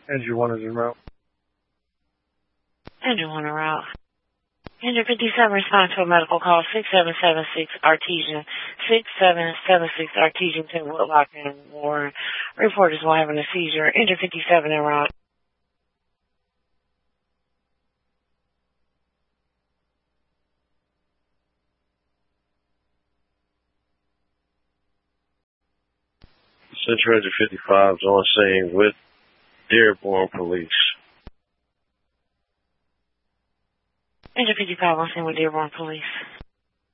Andrew 1 is en route. Andrew 1 en route. Andrew 57, respond to a medical call, 6776 Artesian, 6776 Artesian to Woodlock and Warren. Report is while having a seizure. Andrew 57 en route. Central 55 is on scene with Dearborn Police. Andrew 55 on scene with Dearborn Police.